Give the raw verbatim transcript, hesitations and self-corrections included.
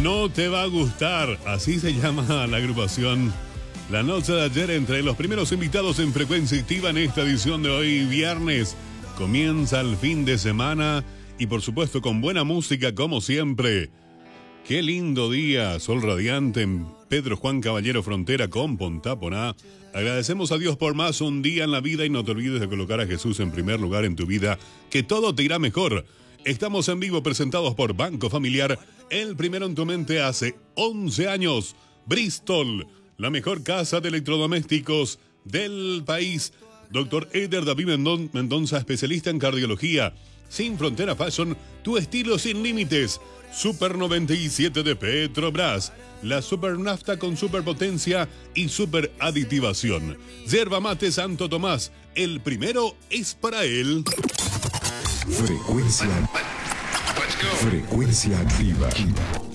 no te va a gustar. Así se llama la agrupación. La noche de ayer, entre los primeros invitados en Frecuencia Activa en esta edición de hoy, viernes. Comienza el fin de semana y por supuesto con buena música como siempre. Qué lindo día, sol radiante en Pedro Juan Caballero Frontera con Pontaponá. Agradecemos a Dios por más un día en la vida y no te olvides de colocar a Jesús en primer lugar en tu vida, que todo te irá mejor. Estamos en vivo presentados por Banco Familiar, el primero en tu mente hace once años. Bristol, la mejor casa de electrodomésticos del país. Doctor Eder David Mendonza, especialista en cardiología. Sin Frontera Fashion, tu estilo sin límites. Super noventa y siete de Petrobras, la super nafta con superpotencia y super aditivación. Yerba Mate Santo Tomás, el primero es para él. Frecuencia, frecuencia activa.